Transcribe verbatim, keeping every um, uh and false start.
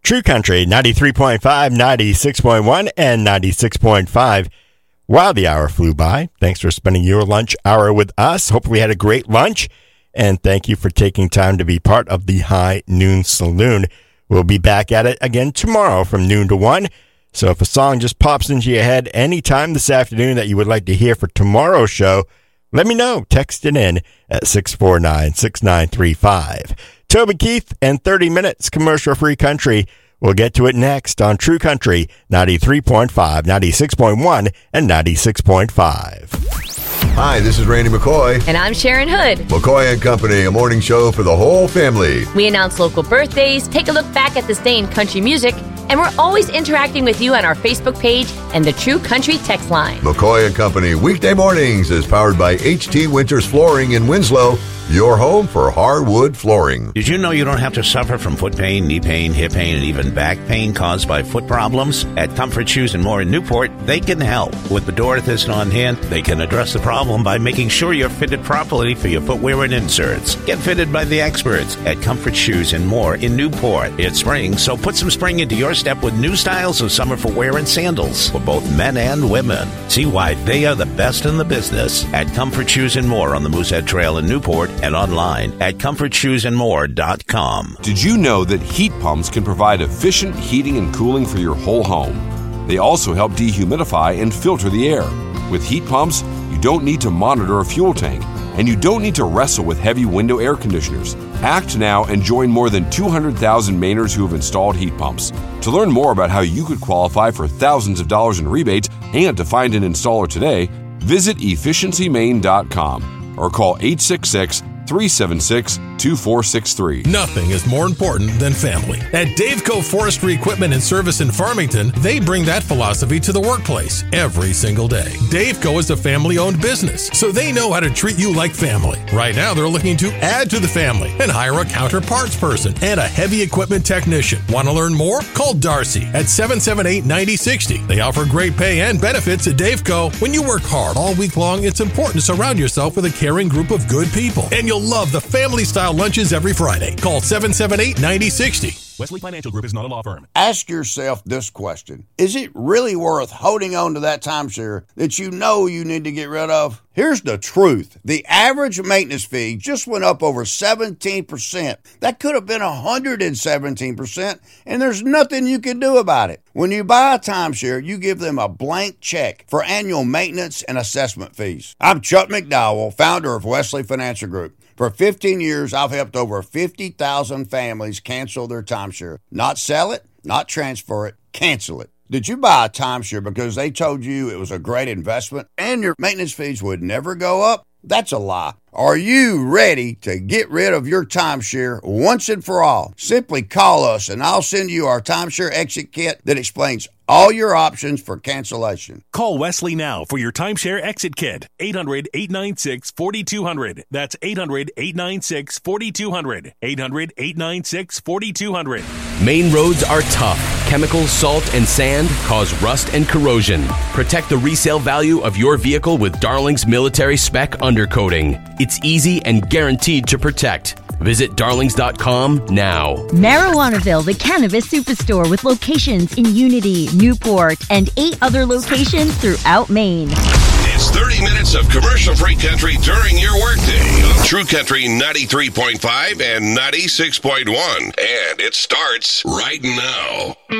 True Country, ninety-three point five, ninety-six point one, and ninety-six point five. Wow, the hour flew by. Thanks for spending your lunch hour with us. Hopefully you had a great lunch. And thank you for taking time to be part of the High Noon Saloon. We'll be back at it again tomorrow from noon to one. So if a song just pops into your head anytime this afternoon that you would like to hear for tomorrow's show, let me know. Text it in at six four nine, six nine three five. Toby Keith and thirty minutes commercial-free country. We'll get to it next on True Country, ninety-three point five, ninety-six point one, and ninety-six point five. Hi, this is Randy McCoy. And I'm Sharon Hood. McCoy and Company, a morning show for the whole family. We announce local birthdays, take a look back at this day in country music, and we're always interacting with you on our Facebook page and the True Country text line. McCoy and Company, weekday mornings, is powered by H T Winters Flooring in Winslow, your home for hardwood flooring. Did you know you don't have to suffer from foot pain, knee pain, hip pain, and even back pain caused by foot problems? At Comfort Shoes and More in Newport, they can help. With the door assist on hand, they can address the problem by making sure you're fitted properly for your footwear and inserts. Get fitted by the experts at Comfort Shoes and More in Newport. It's spring, so put some spring into your step with new styles of summer footwear and sandals for both men and women. See why they are the best in the business at Comfort Shoes and More on the Moosehead Trail in Newport and online at comfort shoes and more dot com. Did you know that heat pumps can provide efficient heating and cooling for your whole home? They also help dehumidify and filter the air. With heat pumps, you don't need to monitor a fuel tank, and you don't need to wrestle with heavy window air conditioners. Act now and join more than two hundred thousand Mainers who have installed heat pumps. To learn more about how you could qualify for thousands of dollars in rebates and to find an installer today, visit efficiency maine dot com or call eight six six, three seven six, two four six three. Nothing is more important than family. At Daveco Forestry Equipment and Service in Farmington, they bring that philosophy to the workplace every single day. Daveco is a family-owned business, so they know how to treat you like family. Right now, they're looking to add to the family and hire a counterparts person and a heavy equipment technician. Want to learn more? Call Darcy at seven seven eight, nine zero six zero. They offer great pay and benefits at Daveco. When you work hard all week long, it's important to surround yourself with a caring group of good people. And you'll love the family-style lunches every Friday. Call seven seven eight, nine zero six zero. Wesley Financial Group is not a law firm. Ask yourself this question. Is it really worth holding on to that timeshare that you know you need to get rid of? Here's the truth. The average maintenance fee just went up over seventeen percent. That could have been one hundred seventeen percent, and there's nothing you can do about it. When you buy a timeshare, you give them a blank check for annual maintenance and assessment fees. I'm Chuck McDowell, founder of Wesley Financial Group. For fifteen years, I've helped over fifty thousand families cancel their timeshare. Not sell it, not transfer it, cancel it. Did you buy a timeshare because they told you it was a great investment and your maintenance fees would never go up? That's a lie. Are you ready to get rid of your timeshare once and for all? Simply call us and I'll send you our timeshare exit kit that explains all your options for cancellation. Call Wesley now for your timeshare exit kit. eight hundred, eight nine six, four two zero zero. That's eight hundred, eight nine six, four two zero zero. eight hundred, eight nine six, four two zero zero. Main roads are tough. Chemicals, salt, and sand cause rust and corrosion. Protect the resale value of your vehicle with Darling's military spec undercoating. It's easy and guaranteed to protect. Visit darlings dot com now. Marijuanaville, the cannabis superstore with locations in Unity, Newport, and eight other locations throughout Maine. It's thirty minutes of commercial-free country during your workday on True Country ninety-three point five and ninety-six point one. And it starts right now.